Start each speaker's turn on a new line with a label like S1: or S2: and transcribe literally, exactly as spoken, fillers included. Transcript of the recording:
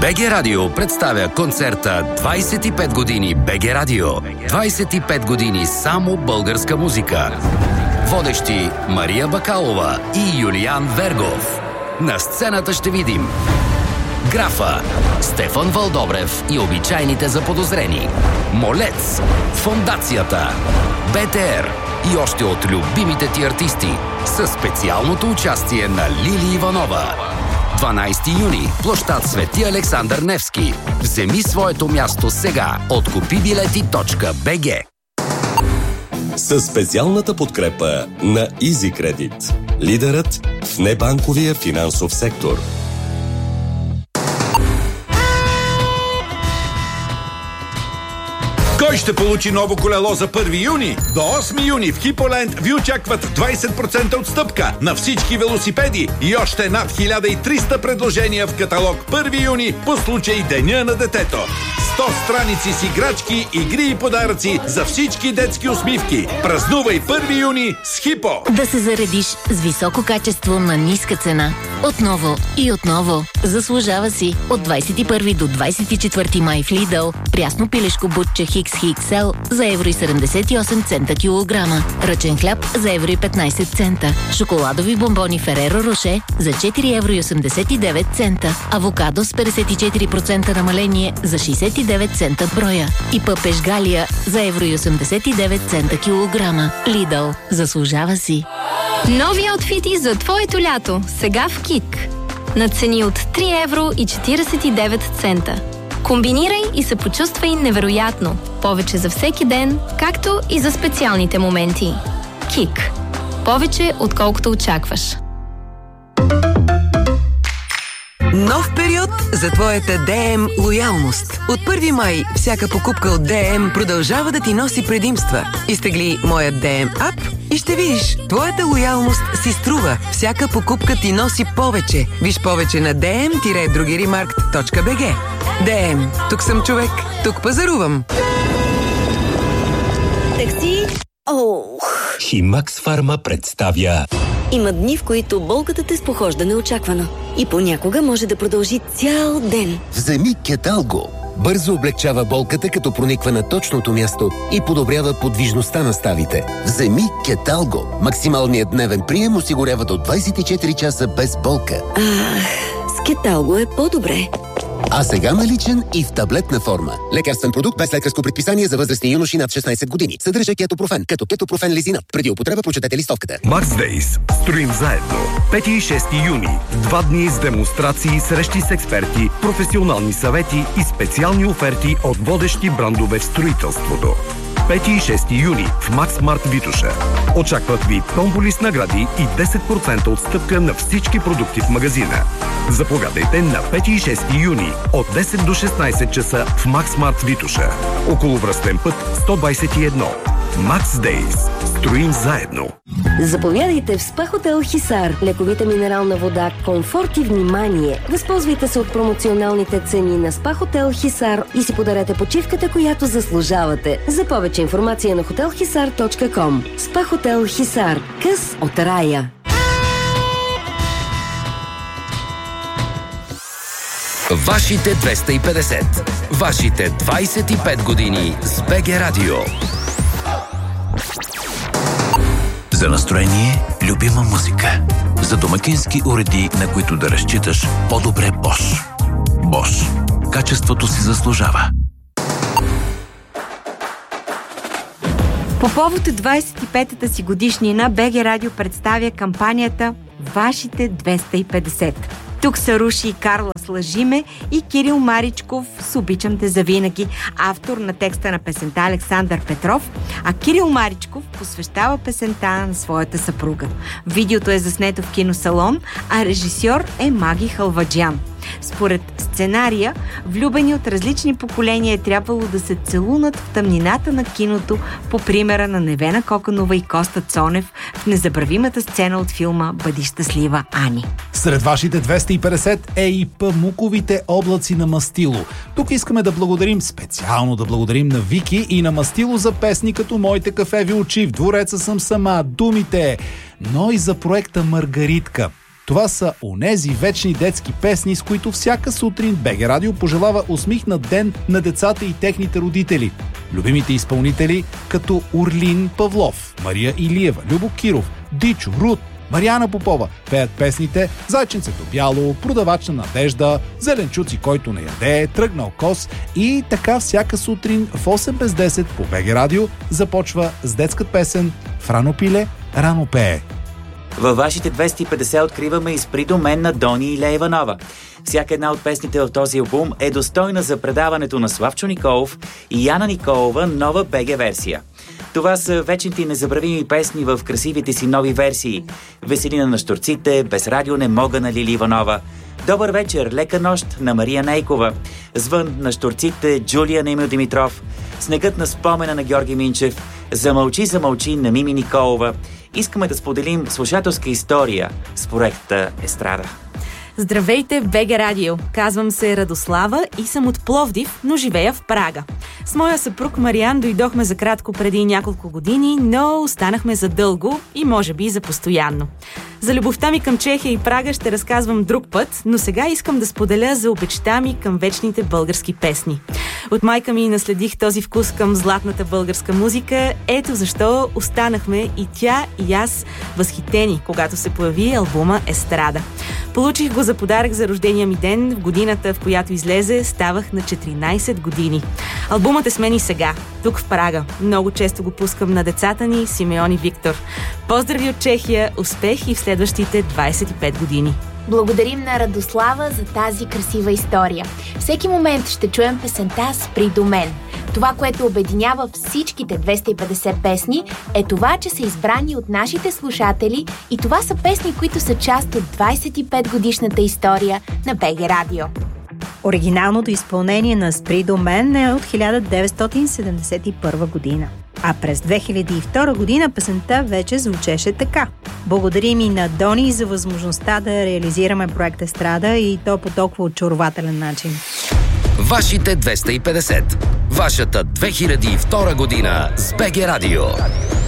S1: БГ Радио представя концерта двайсет и пет години БГ Радио. двайсет и пет години само българска музика. Водещи Мария Бакалова и Юлиан Вергов. На сцената ще видим Графа, Стефан Вълдобрев и обичайните заподозрени, Молец, Фондацията, БТР и още от любимите ти артисти със специалното участие на Лили Иванова. дванайсети юни, площад Свети Александър Невски. Вземи своето място сега от купи билети точка би джи.
S2: Със специалната подкрепа на EasyCredit, лидерът в небанковия финансов сектор.
S3: Кой ще получи ново колело за първи юни? До осми юни в Хиполенд ви очакват двайсет процента отстъпка на всички велосипеди и още над хиляда и триста предложения в каталог първи юни по случай Деня на детето. сто страници с играчки, игри и подаръци за всички детски усмивки. Празнувай първи юни с Хипо!
S4: Да се заредиш с високо качество на ниска цена. Отново и отново. Заслужава си. От двайсет и първи до двайсет и четвърти май в Lidl. Прясно пилешко бутче Хикс Икс Ел за евро и седемдесет и осем цента килограма. Ръчен хляб за евро и петнайсет цента. Шоколадови бомбони Фереро Роше за четири евро и осемдесет и девет цента. Авокадо с петдесет и четири процента намаление за шейсет и девет цента броя. И пъпеш Галия за евро и осемдесет и девет цента килограма. Lidl. Заслужава си.
S5: Нови аутфити за твоето лято. Сега в КИК. На цени от три евро и четирийсет и девет цента. Комбинирай и се почувствай невероятно. Повече за всеки ден, както и за специалните моменти. КИК. Повече отколкото очакваш.
S6: Нов период за твоята Д М лоялност. От първи май всяка покупка от Д М продължава да ти носи предимства. Изтегли моят Д М ап и ще видиш, твоята лоялност си струва. Всяка покупка ти носи повече. Виж повече на ди ем другеримаркт точка би джи. Д М. Тук съм човек. Тук пазарувам.
S7: Такси. Ох.
S2: Химакс Фарма представя.
S7: Има дни, в които болката те спохожда неочаквано. И понякога може да продължи цял ден.
S8: Вземи Кеталго. Бързо облегчава болката, като прониква на точното място и подобрява подвижността на ставите. Вземи Кеталго. Максималният дневен прием осигурява до двайсет и четири часа без болка.
S7: Ах, с Кеталго е по-добре.
S8: А сега наличен и в таблетна форма. Лекарствен продукт без лекарско предписание за възрастни юноши над шестнайсет години. Съдържа кетопрофен, като кетопрофен лизинат. Преди употреба прочетете листовката.
S9: Max Days. Строим заедно. пети и шести юни. Два дни с демонстрации, срещи с експерти, професионални съвети и специални оферти от водещи брандове в строителството. пети и шести юни в Максмарт Витоша. Очакват ви томболи с награди и десет процента отстъпка на всички продукти в магазина. Заповядайте на пети и шести юни от десет до шестнайсет часа в Максмарт Витоша. Околовръстен път сто двайсет и едно. Max Days. Строим заедно.
S7: Заповядайте в СПА Хотел Хисар. Лековита минерална вода, комфорт и внимание. Възползвайте се от промоционалните цени на СПА Хотел Хисар и си подарете почивката, която заслужавате. За повече информация на хотел хисар точка ком. СПА Хотел Хисар. Къс от рая.
S1: Вашите двеста и петдесет. Вашите двайсет и пет години с БГ Радио.
S10: За настроение, любима музика. За домакински уреди, на които да разчиташ, по-добре Bosch. Bosch. Качеството си заслужава.
S11: По повод двайсет и петата си годишнина БГ Радио представя кампанията Вашите двеста и петдесет. Тук са Руши и Карла с Лъжиме и Кирил Маричков с Обичам те завинаги, автор на текста на песента Александър Петров, а Кирил Маричков посвещава песента на своята съпруга. Видеото е заснето в киносалон, а режисьор е Маги Халваджян. Според сценария, влюбени от различни поколения е трябвало да се целунат в тъмнината на киното по примера на Невена Коканова и Коста Цонев в незабравимата сцена от филма Бъди щастлива, Ани.
S12: Сред вашите двеста и петдесет е и памуковите облаци на Мастило. Тук искаме да благодарим, специално да благодарим на Вики и на Мастило за песни като Моите кафеви очи, В двореца съм сама, Думите, но и за проекта Маргаритка. Това са онези вечни детски песни, с които всяка сутрин БГ Радио пожелава усмихнат ден на децата и техните родители. Любимите изпълнители като Орлин Павлов, Мария Илиева, Любо Киров, Дичо, Рут, Мариана Попова пеят песните "Зайченцето бяло", "Продавач на надежда", "Зеленчуци, който не яде", "Тръгнал кос" и така всяка сутрин в осем без десет по БГ Радио започва с детска песен "Франо пиле, рано пее".
S13: Във вашите двеста и петдесет откриваме "Изпри до мен" на Дони и Лея Иванова. Всяка една от песните в този албум е достойна за предаването на Славчо Николов и Яна Николова нова БГ версия. Това са вечните и незабравими песни в красивите си нови версии. "Веселина на щурците", "Без радио не мога" на Лили Иванова, "Добър вечер, лека нощ" на Мария Нейкова, "Звън на щурците", Джулия на Емил Димитров, "Снегът на спомена" на Георги Минчев, "Замълчи, замълчи" на Мими Николова. Искаме да споделим слушателска история с проекта Естрада.
S14: Здравейте, БГ Радио! Казвам се Радослава и съм от Пловдив, но живея в Прага. С моя съпруг Мариан дойдохме за кратко преди няколко години, но останахме за дълго и може би за постоянно. За любовта ми към Чехия и Прага ще разказвам друг път, но сега искам да споделя за обичта ми към вечните български песни. От майка ми наследих този вкус към златната българска музика, ето защо останахме и тя и аз възхитени, когато се появи албума Естрада. Получих го за подарък за рождения ми ден, в годината, в която излезе, ставах на четиринайсет години. Албумът е с мен и сега, тук в Прага. Много често го пускам на децата ни, Симеон и Виктор. Поздрави от Чехия, успех и в следващите двайсет и пет години.
S15: Благодарим на Радослава за тази красива история. Всеки момент ще чуем песента "Спри до мен". Това, което обединява всичките двеста и петдесет песни, е това, че са избрани от нашите слушатели и това са песни, които са част от двайсет и пет годишната история на БГ Радио.
S16: Оригиналното изпълнение на "Спри до мен" е от хиляда деветстотин седемдесет и първа година. А през две хиляди и втора година песента вече звучеше така. Благодарим и на Дони за възможността да реализираме проект Естрада и то по толкова очарователен начин.
S1: Вашите двеста и петдесет. Вашата две хиляди и втора година с БГ Радио.